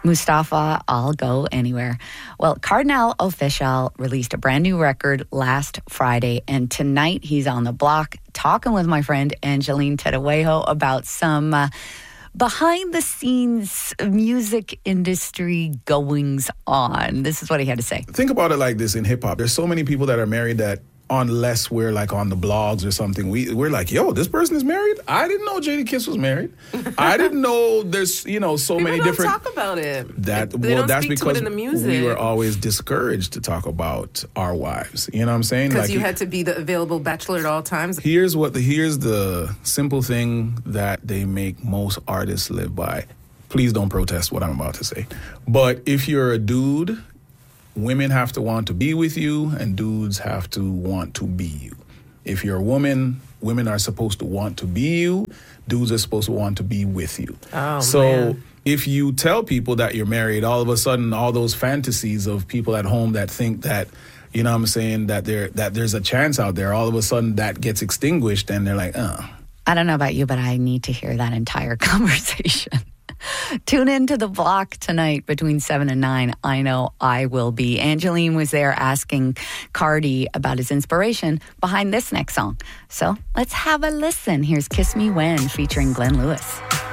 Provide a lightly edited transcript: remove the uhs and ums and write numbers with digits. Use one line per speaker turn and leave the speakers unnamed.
Mustafa, I'll Go Anywhere. Well, Cardinal Offishall released a brand new record last Friday, and tonight he's on the block talking with my friend Angeline Tedewejo about some behind-the-scenes music industry goings on. This is what he had to say.
Think about it like this in hip-hop. There's so many people that are married that unless we're like on the blogs or something, we're like, yo, this person is married? I didn't know Jadakiss was married. I didn't know there's, so
People
many
don't
different...
talk about it.
That's
speak
because
to it in the music.
we were always discouraged to talk about our wives. You know what I'm saying?
Because you had to be the available bachelor at all times.
Here's the simple thing that they make most artists live by. Please don't protest what I'm about to say. But if you're a dude, women have to want to be with you, and dudes have to want to be you. If you're a woman, women are supposed to want to be you. Dudes are supposed to want to be with you.
Man.
If you tell people that you're married, all of a sudden, all those fantasies of people at home that think that, you know what I'm saying, that there's a chance out there, all of a sudden that gets extinguished, and they're like,
I don't know about you, but I need to hear that entire conversation. Tune in to The Block tonight between 7 and 9. I know I will be. Angeline was there asking Cardi about his inspiration behind this next song. So let's have a listen. Here's Kiss Me When featuring Glenn Lewis.